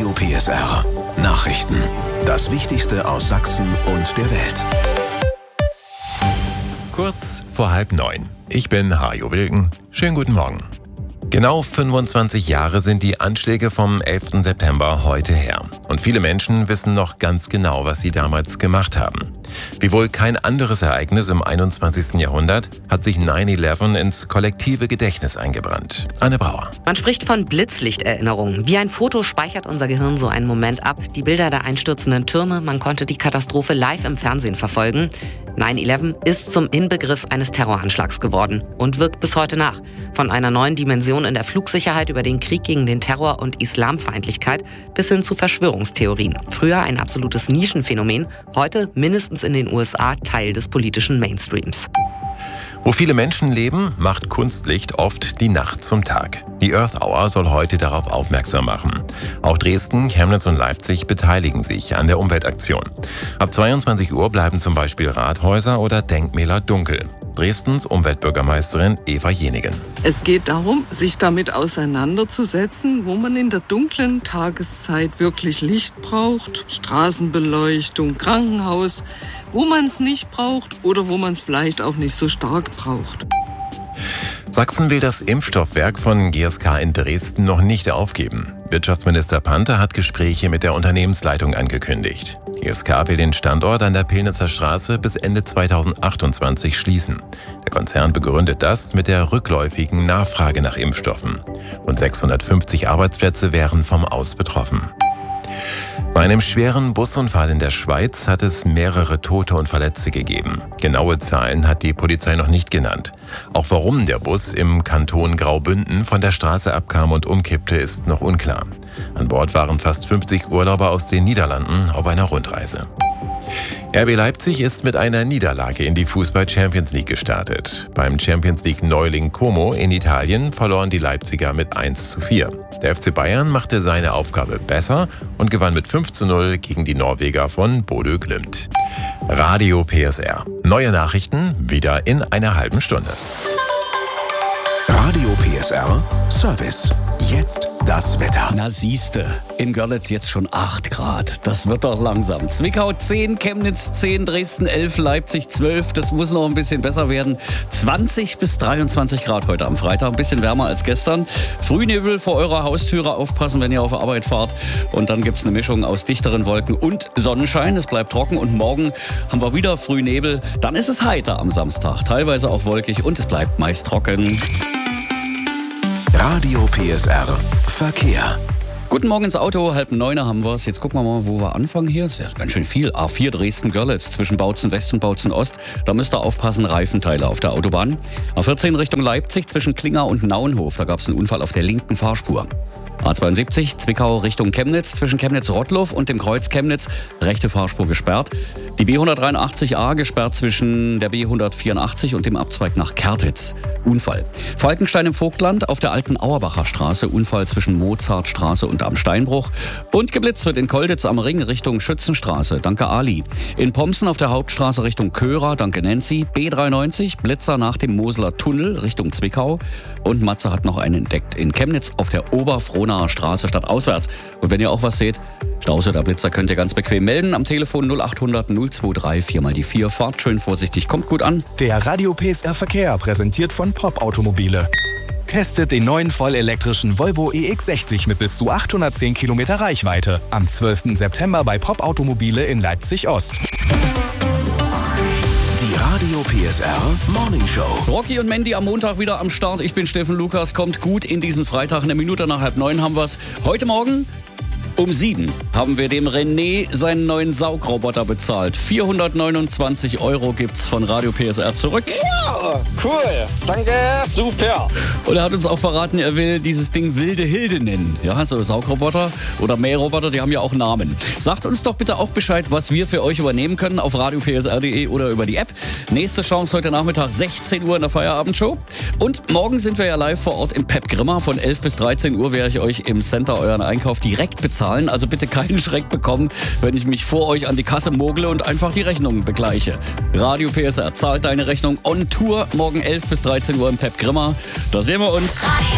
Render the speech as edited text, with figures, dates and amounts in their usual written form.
Radio PSR. Nachrichten. Das Wichtigste aus Sachsen und der Welt. Kurz vor 8:30. Ich bin Hajo Wilken. Schönen guten Morgen. Genau 25 Jahre sind die Anschläge vom 11. September heute her. Und viele Menschen wissen noch ganz genau, was sie damals gemacht haben. Wie wohl kein anderes Ereignis im 21. Jahrhundert hat sich 9/11 ins kollektive Gedächtnis eingebrannt. Anne Brauer. Man spricht von Blitzlichterinnerungen. Wie ein Foto speichert unser Gehirn so einen Moment ab. Die Bilder der einstürzenden Türme, man konnte die Katastrophe live im Fernsehen verfolgen. 9/11 ist zum Inbegriff eines Terroranschlags geworden und wirkt bis heute nach. Von einer neuen Dimension in der Flugsicherheit über den Krieg gegen den Terror und Islamfeindlichkeit bis hin zu Verschwörungstheorien. Früher ein absolutes Nischenphänomen, heute mindestens in den USA Teil des politischen Mainstreams. Wo viele Menschen leben, macht Kunstlicht oft die Nacht zum Tag. Die Earth Hour soll heute darauf aufmerksam machen. Auch Dresden, Chemnitz und Leipzig beteiligen sich an der Umweltaktion. Ab 22 Uhr bleiben zum Beispiel Rathäuser oder Denkmäler dunkel. Dresdens Umweltbürgermeisterin Eva Jenigen. Es geht darum, sich damit auseinanderzusetzen, wo man in der dunklen Tageszeit wirklich Licht braucht, Straßenbeleuchtung, Krankenhaus, wo man es nicht braucht oder wo man es vielleicht auch nicht so stark braucht. Sachsen will das Impfstoffwerk von GSK in Dresden noch nicht aufgeben. Wirtschaftsminister Panther hat Gespräche mit der Unternehmensleitung angekündigt. GSK will den Standort an der Pelnitzer Straße bis Ende 2028 schließen. Der Konzern begründet das mit der rückläufigen Nachfrage nach Impfstoffen. Rund 650 Arbeitsplätze wären vom Aus betroffen. Bei einem schweren Busunfall in der Schweiz hat es mehrere Tote und Verletzte gegeben. Genaue Zahlen hat die Polizei noch nicht genannt. Auch warum der Bus im Kanton Graubünden von der Straße abkam und umkippte, ist noch unklar. An Bord waren fast 50 Urlauber aus den Niederlanden auf einer Rundreise. RB Leipzig ist mit einer Niederlage in die Fußball-Champions League gestartet. Beim Champions League-Neuling Como in Italien verloren die Leipziger mit 1:4. Der FC Bayern machte seine Aufgabe besser und gewann mit 5:0 gegen die Norweger von Bodø Glimt. Radio PSR. Neue Nachrichten wieder in einer halben Stunde. Radio PSR Service. Jetzt das Wetter. Na siehste, in Görlitz jetzt schon 8 Grad. Das wird doch langsam. Zwickau 10, Chemnitz 10, Dresden 11, Leipzig 12. Das muss noch ein bisschen besser werden. 20 bis 23 Grad heute am Freitag. Ein bisschen wärmer als gestern. Frühnebel vor eurer Haustüre. Aufpassen, wenn ihr auf Arbeit fahrt. Und dann gibt's eine Mischung aus dichteren Wolken und Sonnenschein. Es bleibt trocken. Und morgen haben wir wieder Frühnebel. Dann ist es heiter am Samstag. Teilweise auch wolkig und es bleibt meist trocken. Radio PSR Verkehr. Guten Morgen ins Auto, 8:30 haben wir es. Jetzt gucken wir mal, wo wir anfangen hier. Das ist ja ganz schön viel. A4 Dresden-Görlitz zwischen Bautzen West und Bautzen Ost. Da müsst ihr aufpassen, Reifenteile auf der Autobahn. A14 Richtung Leipzig zwischen Klinger und Nauenhof. Da gab es einen Unfall auf der linken Fahrspur. A72 Zwickau Richtung Chemnitz zwischen Chemnitz-Rottloff und dem Kreuz Chemnitz. Rechte Fahrspur gesperrt. Die B183a gesperrt zwischen der B184 und dem Abzweig nach Kertitz. Unfall. Falkenstein im Vogtland auf der alten Auerbacher Straße. Unfall zwischen Mozartstraße und am Steinbruch. Und geblitzt wird in Kolditz am Ring Richtung Schützenstraße. Danke Ali. In Pomsen auf der Hauptstraße Richtung Körer. Danke Nancy. B93 Blitzer nach dem Moseler Tunnel Richtung Zwickau. Und Matze hat noch einen entdeckt in Chemnitz auf der Oberfrohnaer Straße stadtauswärts. Und wenn ihr auch was seht, Staus oder Blitzer, könnt ihr ganz bequem melden. Am Telefon 0800 023 4x4. Fahrt schön vorsichtig, kommt gut an. Der Radio PSR Verkehr präsentiert von Pop Automobile. Testet den neuen vollelektrischen Volvo EX60 mit bis zu 810 Kilometer Reichweite. Am 12. September bei Pop Automobile in Leipzig Ost. Die Radio PSR Morning Show. Rocky und Mandy am Montag wieder am Start. Ich bin Steffen Lukas. Kommt gut in diesen Freitag. Eine Minute nach 8:30 haben wir es. Heute Morgen um 7 haben wir dem René seinen neuen Saugroboter bezahlt. 429 € gibt's von Radio PSR zurück. Ja, cool. Danke, super. Und er hat uns auch verraten, er will dieses Ding Wilde Hilde nennen. Ja, so Saugroboter oder Mähroboter, die haben ja auch Namen. Sagt uns doch bitte auch Bescheid, was wir für euch übernehmen können auf radiopsr.de oder über die App. Nächste Chance heute Nachmittag 16 Uhr in der Feierabendshow. Und morgen sind wir ja live vor Ort im Pep Grimma. Von 11 bis 13 Uhr werde ich euch im Center euren Einkauf direkt bezahlen. Also bitte keinen Schreck bekommen, wenn ich mich vor euch an die Kasse mogle und einfach die Rechnungen begleiche. Radio PSR zahlt deine Rechnung on Tour morgen 11 bis 13 Uhr im Pep Grimma. Da sehen wir uns.